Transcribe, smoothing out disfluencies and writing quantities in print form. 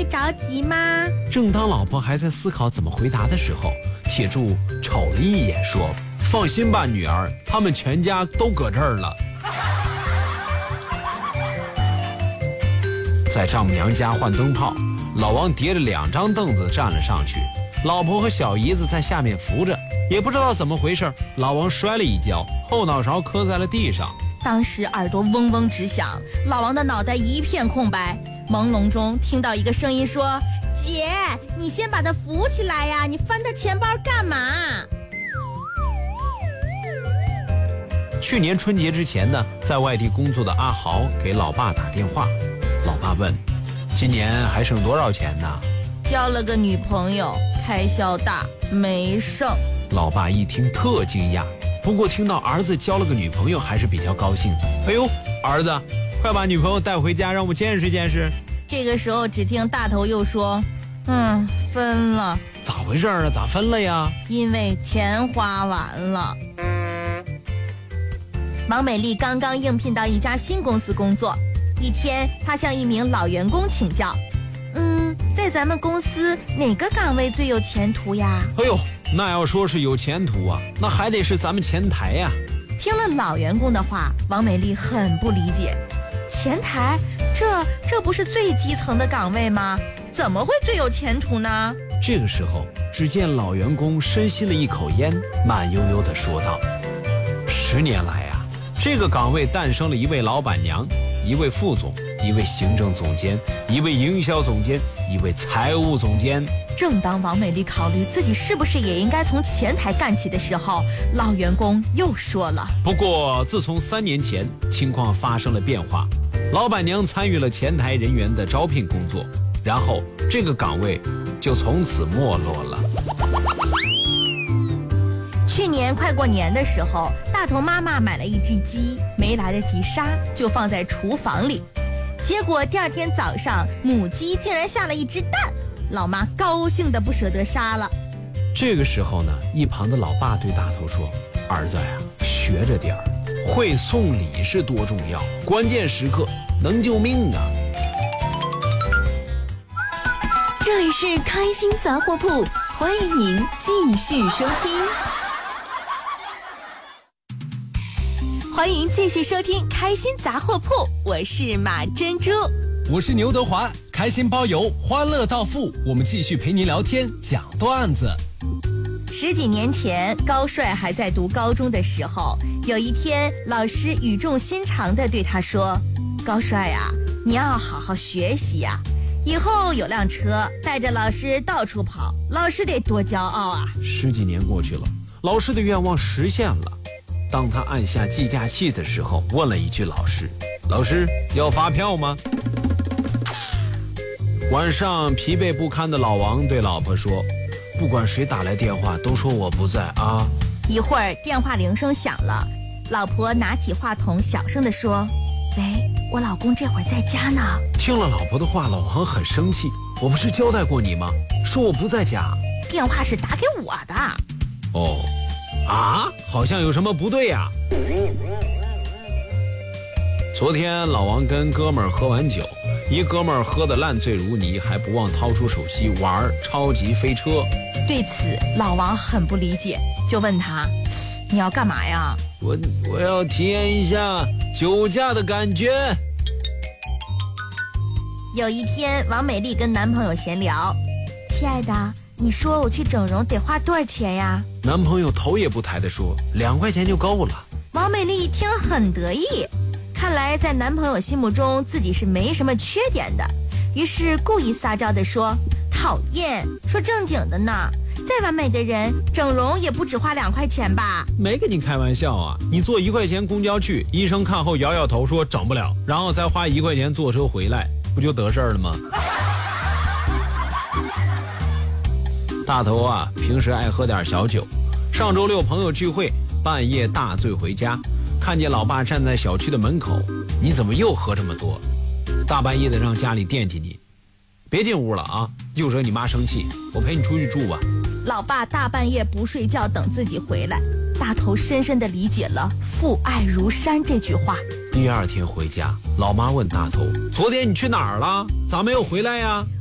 会着急吗？ 正当老婆还在思考怎么回答的时候，铁柱瞅了一眼说：放心吧，女儿，他们全家都搁这儿了。在丈母娘家换灯泡，老王叠着2张凳子站了上去，老婆和小姨子在下面扶着。也不知道怎么回事，老王摔了一跤，后脑勺磕在了地上。 当时耳朵嗡嗡直响，老王的脑袋一片空白，朦胧中听到一个声音说：姐，你先把他扶起来呀，你翻他钱包干嘛？ 去年春节之前呢，在外地工作的阿豪给老爸打电话，老爸问：今年还剩多少钱呢？ 交了个女朋友，开销大，没剩。 老爸一听特惊讶，不过听到儿子交了个女朋友还是比较高兴。哎呦，儿子，快把女朋友带回家让我见识见识。 这个时候只听大头又说：分了。 咋回事啊？咋分了呀？ 因为钱花完了。王美丽刚刚应聘到一家新公司工作，一天她向一名老员工请教：在咱们公司哪个岗位最有前途呀？ 哎呦，那要说是有前途啊，那还得是咱们前台呀。 听了老员工的话，王美丽很不理解，前台这不是最基层的岗位吗？怎么会最有前途呢？ 这个时候，只见老员工深吸了一口烟，慢悠悠地说道：10年来啊，这个岗位诞生了一位老板娘，一位副总，一位行政总监，一位营销总监，一位财务总监。 正当王美丽考虑自己是不是也应该从前台干起的时候，老员工又说了： 不过自从3年前，情况发生了变化，老板娘参与了前台人员的招聘工作，然后这个岗位就从此没落了。 去年快过年的时候，大头妈妈买了一只鸡，没来得及杀，就放在厨房里。结果第2天早上，母鸡竟然下了一只蛋，老妈高兴得不舍得杀了。 这个时候呢，一旁的老爸对大头说：儿子呀，学着点儿，会送礼是多重要，关键时刻能救命啊。 这里是开心杂货铺，欢迎您继续收听。 欢迎继续收听开心杂货铺，我是马珍珠， 我是牛德华，开心包邮，欢乐到付，我们继续陪您聊天讲段子。 10几年前，高帅还在读高中的时候，有一天老师语重心长地对他说：高帅啊，你要好好学习呀，以后有辆车带着老师到处跑，老师得多骄傲啊。 10几年过去了，老师的愿望实现了。当他按下计价器的时候，问了一句老师：老师，要发票吗？晚上疲惫不堪的老王对老婆说：不管谁打来电话都说我不在啊。 一会儿电话铃声响了，老婆拿起话筒小声地说：喂，我老公这会儿在家呢。 听了老婆的话，老王很生气：我不是交代过你吗？说我不在家。 电话是打给我的。 哦，啊，好像有什么不对呀。昨天老王跟哥们儿喝完酒，一哥们儿喝得烂醉如泥，还不忘掏出手机玩超级飞车。 对此老王很不理解，就问他：你要干嘛呀？ 我要体验一下酒驾的感觉。 有一天，王美丽跟男朋友闲聊：亲爱的，你说我去整容得花多少钱呀？ 男朋友头也不抬地说：2块钱就够了。 王美丽一听很得意，看来在男朋友心目中自己是没什么缺点的，于是故意撒娇地说：讨厌，说正经的呢，再完美的人整容也不只花2块钱吧？ 没跟你开玩笑啊，你坐1块钱公交去，医生看后摇摇头说整不了，然后再花1块钱坐车回来，不就得事儿了吗？大头啊，平时爱喝点小酒，上周6朋友聚会，半夜大醉回家，看见老爸站在小区的门口，你怎么又喝这么多？大半夜的让家里惦记你，别进屋了啊，又惹你妈生气，我陪你出去住吧。 老爸大半夜不睡觉等自己回来，大头深深地理解了父爱如山这句话。 第2天回家，老妈问大头：昨天你去哪儿了？咋没有回来呀？